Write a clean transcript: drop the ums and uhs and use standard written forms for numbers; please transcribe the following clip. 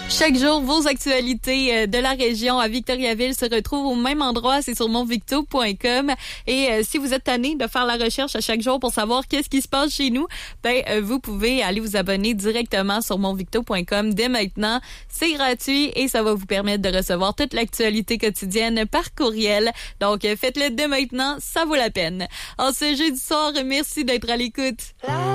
Chaque jour, vos actualités de la région à Victoriaville se retrouvent au même endroit, c'est sur monvicto.com. Et si vous êtes tanné de faire la recherche à chaque jour pour savoir qu'est-ce qui se passe chez nous, vous pouvez aller vous abonner directement sur monvicto.com dès maintenant. C'est gratuit et ça va vous permettre de recevoir toute l'actualité quotidienne par courriel. Donc, faites-le dès maintenant, ça vaut la peine. En ce jeudi soir, merci d'être à l'écoute.